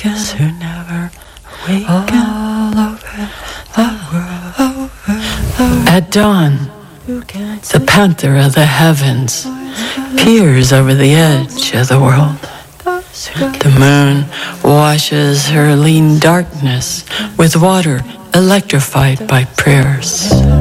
visions who never awaken all over the world. At dawn, the panther of the heavens peers over the edge of the world. The moon washes her lean darkness with water electrified by prayers.